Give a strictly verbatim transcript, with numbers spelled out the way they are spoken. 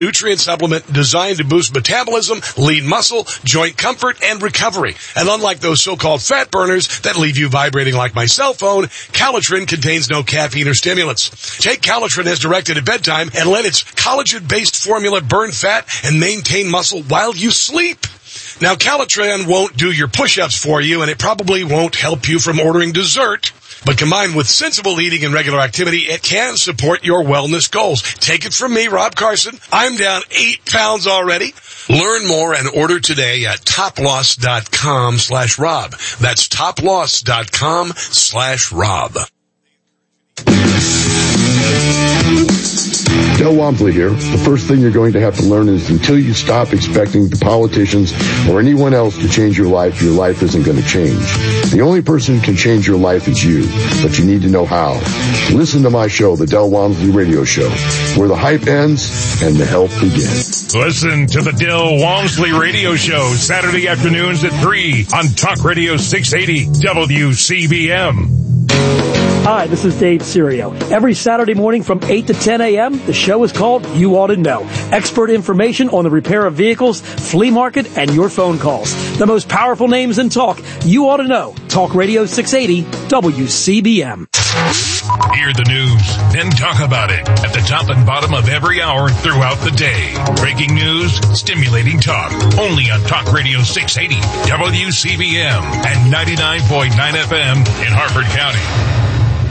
nutrient supplement designed to boost metabolism, lean muscle, joint comfort, and recovery. And unlike those so-called fat burners that leave you vibrating like my cell phone, Calitrin contains no caffeine or stimulants. Take Calitrin as directed at bedtime and let its collagen-based formula burn fat and maintain muscle while you sleep. Now, Calitrin won't do your push-ups for you, and it probably won't help you from ordering dessert. But combined with sensible eating and regular activity, it can support your wellness goals. Take it from me, Rob Carson. I'm down eight pounds already. Learn more and order today at toploss.com slash Rob. That's toploss.com slash Rob. Del Walmsley here. The first thing you're going to have to learn is until you stop expecting the politicians or anyone else to change your life, your life isn't going to change. The only person who can change your life is you, but you need to know how. Listen to my show, The Del Walmsley Radio Show, where the hype ends and the help begins. Listen to The Del Walmsley Radio Show, Saturday afternoons at three on Talk Radio six eighty W C B M. Hi, this is Dave Serio. Every Saturday morning from eight to ten a.m., the show is called You Ought to Know. Expert information on the repair of vehicles, flea market, and your phone calls. The most powerful names in talk. You Ought to Know. Talk Radio six eighty W C B M. Hear the news, then talk about it at the top and bottom of every hour throughout the day. Breaking news, stimulating talk, only on Talk Radio six eighty W C B M and ninety-nine point nine F M in Harford County.